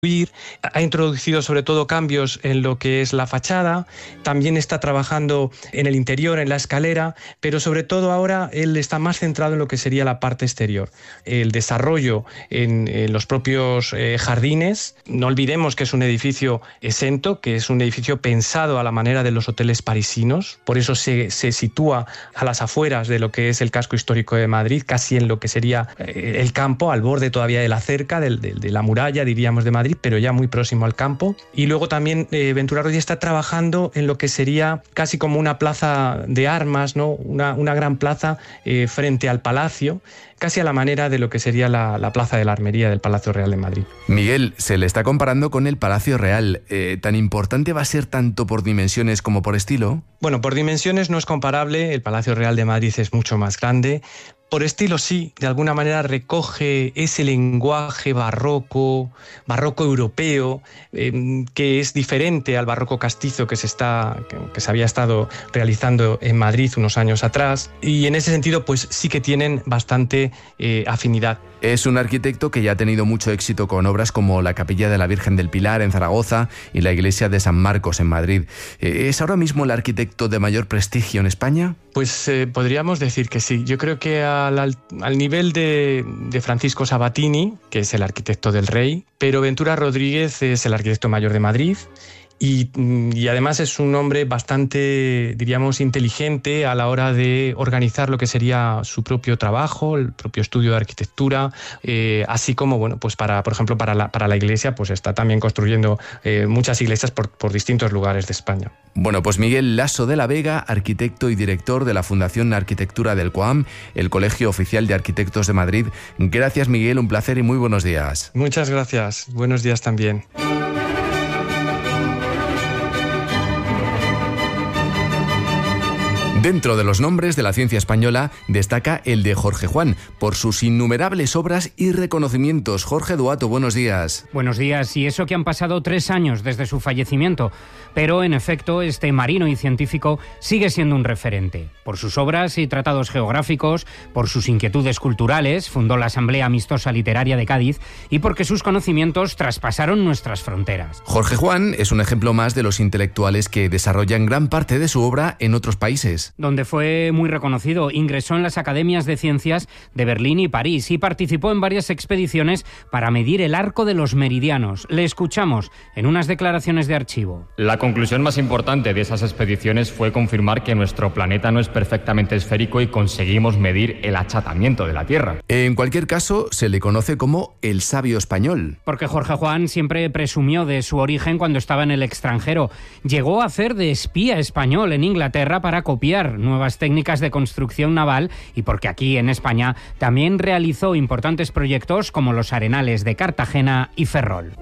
Ha introducido sobre todo cambios en lo que es la fachada, también está trabajando en el interior, en la escalera, pero sobre todo ahora él está más centrado en lo que sería la parte exterior. El desarrollo en los propios jardines. No olvidemos que es un edificio exento, que es un edificio pensado a la manera de los hoteles parisinos, por eso se sitúa a las afueras de lo que es el casco histórico de Madrid, casi en lo que sería el campo, al borde todavía de la cerca, de la muralla, diríamos, de Madrid, pero ya muy próximo al campo. Y luego también Ventura Rodríguez está trabajando en lo que sería casi como una plaza de armas, ¿no? Una gran plaza frente al palacio, casi a la manera de lo que sería la plaza de la Armería del Palacio Real de Madrid. Miguel, se le está comparando con el Palacio Real. ¿Tan importante va a ser tanto por dimensiones como por estilo? Bueno, por dimensiones no es comparable, el Palacio Real de Madrid es mucho más grande. Por estilo sí, de alguna manera recoge ese lenguaje barroco europeo, que es diferente al barroco castizo que se había estado realizando en Madrid unos años atrás, y en ese sentido pues sí que tienen bastante afinidad. Es un arquitecto que ya ha tenido mucho éxito con obras como la Capilla de la Virgen del Pilar en Zaragoza y la Iglesia de San Marcos en Madrid. ¿Es ahora mismo el arquitecto de mayor prestigio en España? Pues podríamos decir que sí. Yo creo que al nivel de Francisco Sabatini, que es el arquitecto del rey, pero Ventura Rodríguez es el arquitecto mayor de Madrid. Y además es un hombre bastante, diríamos, inteligente a la hora de organizar lo que sería su propio trabajo, el propio estudio de arquitectura, así como, bueno, pues por ejemplo, para la iglesia, pues está también construyendo muchas iglesias por distintos lugares de España. Bueno, pues Miguel Lasso de la Vega, arquitecto y director de la Fundación Arquitectura del COAM, el Colegio Oficial de Arquitectos de Madrid. Gracias, Miguel, un placer y muy buenos días. Muchas gracias, buenos días también. Dentro de los nombres de la ciencia española destaca el de Jorge Juan, por sus innumerables obras y reconocimientos. Jorge Duato, buenos días. Buenos días, y eso que han pasado 3 años desde su fallecimiento, pero en efecto este marino y científico sigue siendo un referente. Por sus obras y tratados geográficos, por sus inquietudes culturales, fundó la Asamblea Amistosa Literaria de Cádiz, y porque sus conocimientos traspasaron nuestras fronteras. Jorge Juan es un ejemplo más de los intelectuales que desarrollan gran parte de su obra en otros países. Donde fue muy reconocido, ingresó en las academias de ciencias de Berlín y París y participó en varias expediciones para medir el arco de los meridianos. Le escuchamos en unas declaraciones de archivo. La conclusión más importante de esas expediciones fue confirmar que nuestro planeta no es perfectamente esférico y conseguimos medir el achatamiento de la Tierra. En cualquier caso, se le conoce como el sabio español. Porque Jorge Juan siempre presumió de su origen cuando estaba en el extranjero. Llegó a hacer de espía español en Inglaterra para copiar nuevas técnicas de construcción naval, y porque aquí en España también realizó importantes proyectos como los Arenales de Cartagena y Ferrol.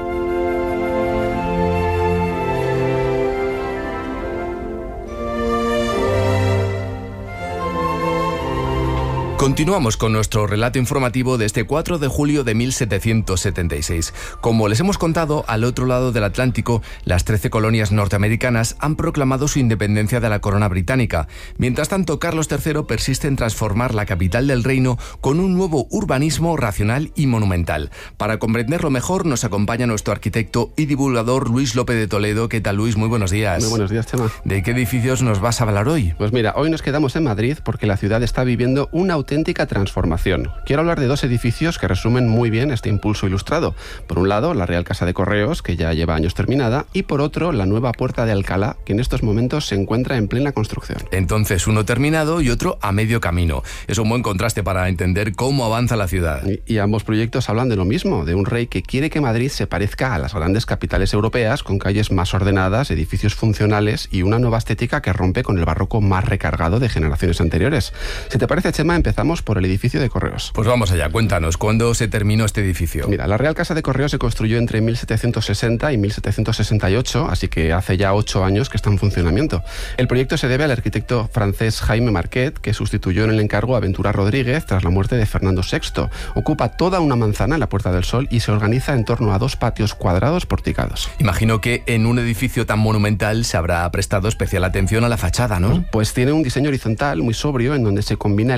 Continuamos con nuestro relato informativo de este 4 de julio de 1776. Como les hemos contado, al otro lado del Atlántico, las 13 colonias norteamericanas han proclamado su independencia de la corona británica. Mientras tanto, Carlos III persiste en transformar la capital del reino con un nuevo urbanismo racional y monumental. Para comprenderlo mejor, nos acompaña nuestro arquitecto y divulgador Luis López de Toledo. ¿Qué tal, Luis? Muy buenos días. Muy buenos días, Chema. ¿De qué edificios nos vas a hablar hoy? Pues mira, hoy nos quedamos en Madrid porque la ciudad está viviendo una auténtica transformación. Quiero hablar de 2 edificios que resumen muy bien este impulso ilustrado. Por un lado, la Real Casa de Correos, que ya lleva años terminada, y por otro, la nueva Puerta de Alcalá, que en estos momentos se encuentra en plena construcción. Entonces, uno terminado y otro a medio camino. Es un buen contraste para entender cómo avanza la ciudad. Y ambos proyectos hablan de lo mismo, de un rey que quiere que Madrid se parezca a las grandes capitales europeas, con calles más ordenadas, edificios funcionales y una nueva estética que rompe con el barroco más recargado de generaciones anteriores. Si te parece, Chema, empezamos por el edificio de Correos. Pues vamos allá, cuéntanos, ¿cuándo se terminó este edificio? Mira, la Real Casa de Correos se construyó entre 1760 y 1768, así que hace ya 8 años que está en funcionamiento. El proyecto se debe al arquitecto francés Jaime Marquet, que sustituyó en el encargo a Ventura Rodríguez tras la muerte de Fernando VI. Ocupa toda una manzana en la Puerta del Sol y se organiza en torno a 2 patios cuadrados porticados. Imagino que en un edificio tan monumental se habrá prestado especial atención a la fachada, ¿no? Pues tiene un diseño horizontal muy sobrio en donde se combina el ladrillo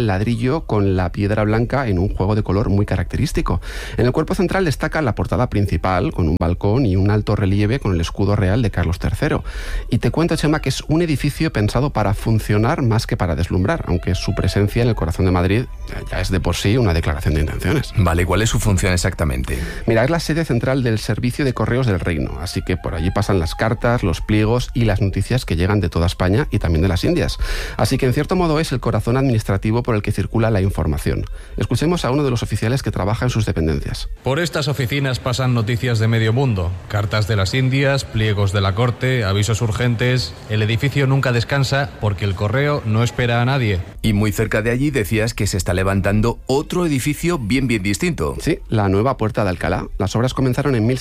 amarillo con la piedra blanca en un juego de color muy característico. En el cuerpo central destaca la portada principal con un balcón y un alto relieve con el escudo real de Carlos III. Y te cuento, Chema, que es un edificio pensado para funcionar más que para deslumbrar, aunque su presencia en el corazón de Madrid ya es de por sí una declaración de intenciones. Vale, ¿cuál es su función exactamente? Mira, es la sede central del Servicio de Correos del Reino, así que por allí pasan las cartas, los pliegos y las noticias que llegan de toda España y también de las Indias. Así que en cierto modo es el corazón administrativo por el que circula la información. Escuchemos a uno de los oficiales que trabaja en sus dependencias. Por estas oficinas pasan noticias de medio mundo, cartas de las Indias, pliegos de la corte, avisos urgentes. El edificio nunca descansa porque el correo no espera a nadie. Y muy cerca de allí decías que se está levantando otro edificio bien distinto. Sí, la nueva Puerta de Alcalá. Las obras comenzaron en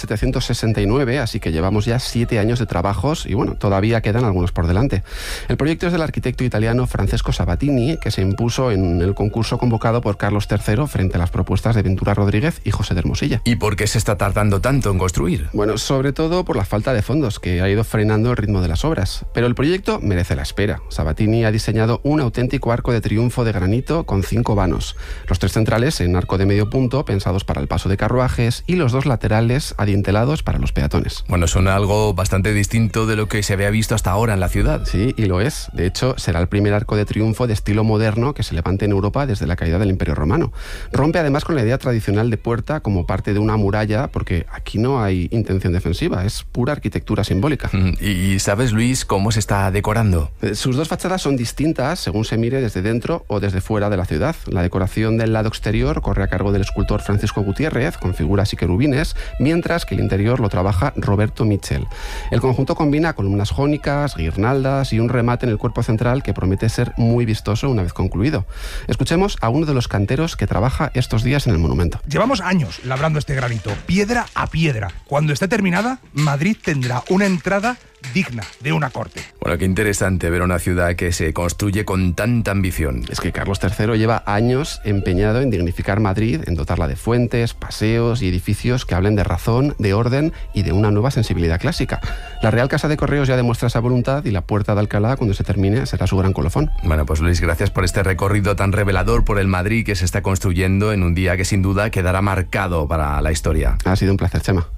1769, así que llevamos ya 7 años de trabajos y bueno, todavía quedan algunos por delante. El proyecto es del arquitecto italiano Francesco Sabatini, que se impuso en el concurso convocado por Carlos III frente a las propuestas de Ventura Rodríguez y José de Hermosilla. ¿Y por qué se está tardando tanto en construir? Bueno, sobre todo por la falta de fondos, que ha ido frenando el ritmo de las obras. Pero el proyecto merece la espera. Sabatini ha diseñado un auténtico arco de triunfo de granito con 5 vanos. Los 3 centrales en arco de medio punto, pensados para el paso de carruajes, y los 2 laterales adintelados para los peatones. Bueno, suena algo bastante distinto de lo que se había visto hasta ahora en la ciudad. Sí, y lo es. De hecho, será el primer arco de triunfo de estilo moderno que se levante en Europa desde la caída del Imperio Romano. Rompe además con la idea tradicional de puerta como parte de una muralla, porque aquí no hay intención defensiva, es pura arquitectura simbólica. ¿Y sabes, Luis, cómo se está decorando? Sus 2 fachadas son distintas según se mire desde dentro o desde fuera de la ciudad. La decoración del lado exterior corre a cargo del escultor Francisco Gutiérrez, con figuras y querubines, mientras que el interior lo trabaja Roberto Michel. El conjunto combina columnas jónicas, guirnaldas y un remate en el cuerpo central que promete ser muy vistoso una vez concluido. Escuchemos a uno de los canteros que trabaja estos días en el monumento. Llevamos años labrando este granito, piedra a piedra. Cuando esté terminada, Madrid tendrá una entrada digna de una corte. Bueno, qué interesante ver una ciudad que se construye con tanta ambición. Es que Carlos III lleva años empeñado en dignificar Madrid, en dotarla de fuentes, paseos y edificios que hablen de razón, de orden y de una nueva sensibilidad clásica. La Real Casa de Correos ya demuestra esa voluntad y la Puerta de Alcalá, cuando se termine, será su gran colofón. Bueno, pues Luis, gracias por este recorrido tan revelador por el Madrid que se está construyendo en un día que sin duda quedará marcado para la historia. Ha sido un placer, Chema.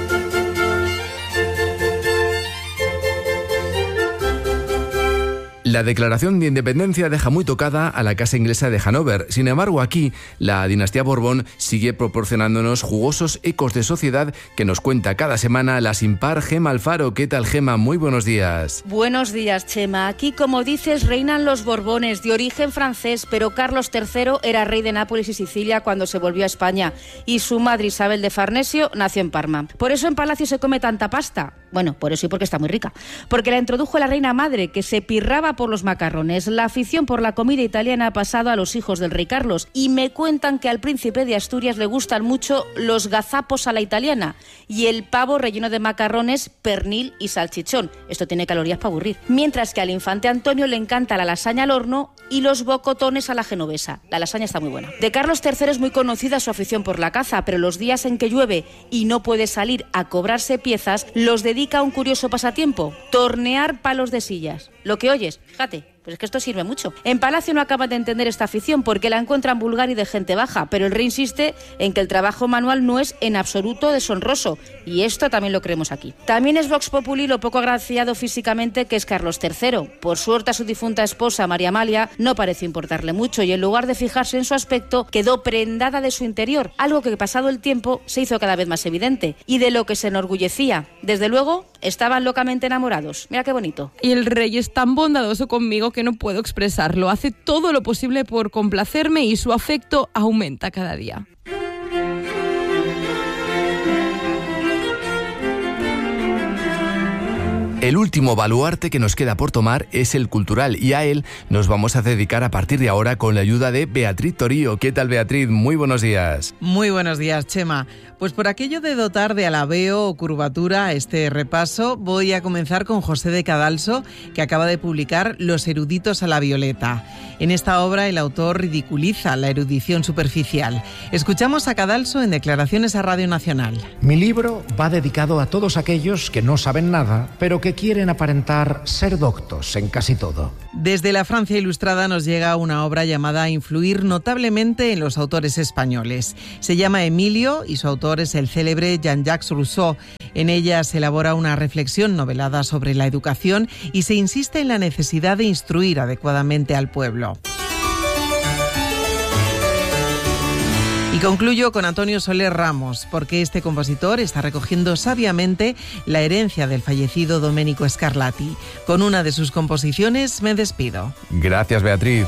La declaración de independencia deja muy tocada a la casa inglesa de Hannover. Sin embargo, aquí la dinastía Borbón sigue proporcionándonos jugosos ecos de sociedad que nos cuenta cada semana la sin par Gema Alfaro. ¿Qué tal, Gema? Muy buenos días. Buenos días, Chema. Aquí, como dices, reinan los Borbones, de origen francés, pero Carlos III era rey de Nápoles y Sicilia cuando se volvió a España, y su madre Isabel de Farnesio nació en Parma. Por eso en Palacio se come tanta pasta. Bueno, por eso y porque está muy rica. Porque la introdujo la reina madre, que se pirraba por los macarrones. La afición por la comida italiana ha pasado a los hijos del rey Carlos, y me cuentan que al príncipe de Asturias le gustan mucho los gazapos a la italiana y el pavo relleno de macarrones, pernil y salchichón. Esto tiene calorías para aburrir. Mientras que al infante Antonio le encanta la lasaña al horno y los bocotones a la genovesa. La lasaña está muy buena. De Carlos III es muy conocida su afición por la caza, pero los días en que llueve y no puede salir a cobrarse piezas, los dedica a un curioso pasatiempo: tornear palos de sillas. Lo que oyes, fíjate. Pues es que esto sirve mucho. En Palacio no acaban de entender esta afición porque la encuentran vulgar y de gente baja, pero el rey insiste en que el trabajo manual no es en absoluto deshonroso, y esto también lo creemos aquí. También es Vox Populi lo poco agraciado físicamente que es Carlos III. Por suerte a su difunta esposa, María Amalia, no pareció importarle mucho, y en lugar de fijarse en su aspecto, quedó prendada de su interior, algo que pasado el tiempo se hizo cada vez más evidente, y de lo que se enorgullecía. Desde luego, estaban locamente enamorados. Mira qué bonito. Y el rey es tan bondadoso conmigo que no puedo expresarlo. Hace todo lo posible por complacerme y su afecto aumenta cada día. El último baluarte que nos queda por tomar es el cultural, y a él nos vamos a dedicar a partir de ahora con la ayuda de Beatriz Torío. ¿Qué tal, Beatriz? Muy buenos días. Muy buenos días, Chema. Pues por aquello de dotar de alabeo o curvatura este repaso, voy a comenzar con José de Cadalso, que acaba de publicar Los eruditos a la violeta. En esta obra el autor ridiculiza la erudición superficial. Escuchamos a Cadalso en declaraciones a Radio Nacional. Mi libro va dedicado a todos aquellos que no saben nada, pero que quieren aparentar ser doctos en casi todo. Desde la Francia Ilustrada nos llega una obra llamada a influir notablemente en los autores españoles. Se llama Emilio y su autor es el célebre Jean-Jacques Rousseau. En ella se elabora una reflexión novelada sobre la educación y se insiste en la necesidad de instruir adecuadamente al pueblo. Y concluyo con Antonio Soler Ramos, porque este compositor está recogiendo sabiamente la herencia del fallecido Domenico Scarlatti. Con una de sus composiciones me despido. Gracias, Beatriz.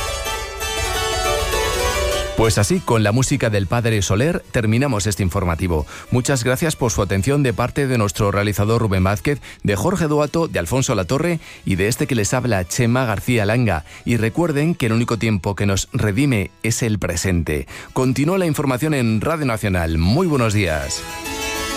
Pues así, con la música del padre Soler, terminamos este informativo. Muchas gracias por su atención de parte de nuestro realizador Rubén Vázquez, de Jorge Duato, de Alfonso Latorre y de este que les habla, Chema García Langa. Y recuerden que el único tiempo que nos redime es el presente. Continúa la información en Radio Nacional. Muy buenos días.